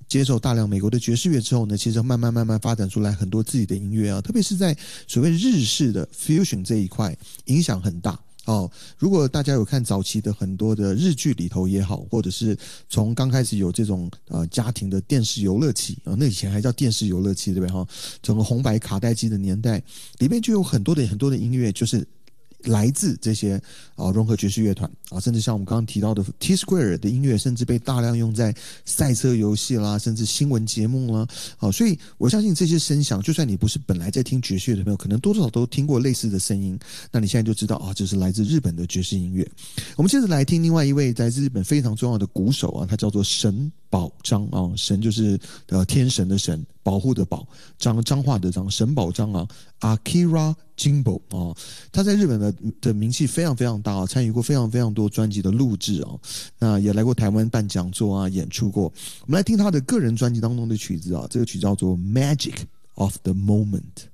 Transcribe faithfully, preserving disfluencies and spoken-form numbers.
接受大量美国的爵士乐之后呢，其实慢慢慢慢发展出来很多自己的音乐啊，特别是在所谓日式的 fusion 这一块影响很大。哦，如果大家有看早期的很多的日剧里头也好，或者是从刚开始有这种呃家庭的电视游乐器啊、呃，那以前还叫电视游乐器对不对哈？整个红白卡带机的年代，里面就有很多的很多的音乐，就是来自这些啊融合爵士乐团啊，甚至像我们刚刚提到的 T Square 的音乐，甚至被大量用在赛车游戏啦，甚至新闻节目啦啊，所以我相信这些声响，就算你不是本来在听爵士乐的朋友，可能多多少少都听过类似的声音，那你现在就知道啊，这是来自日本的爵士音乐。我们接着来听另外一位来自日本非常重要的鼓手啊，他叫做神保彰啊，神就是呃天神的神，保护的保，彰彰化的彰，神保彰啊 ，Akira Jimbo 啊，他在日本的的名气非常非常大啊，参与过非常非常多专辑的录制啊，那也来过台湾办讲座啊，演出过。我们来听他的个人专辑当中的曲子啊，这个曲叫做《Magic of the Moment》。